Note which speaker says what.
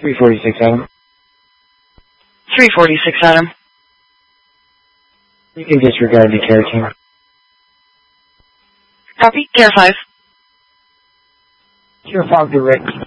Speaker 1: 346, Adam.
Speaker 2: 346, Adam.
Speaker 1: You can disregard the care team.
Speaker 2: Copy. Care 5.
Speaker 1: Care 5 direct.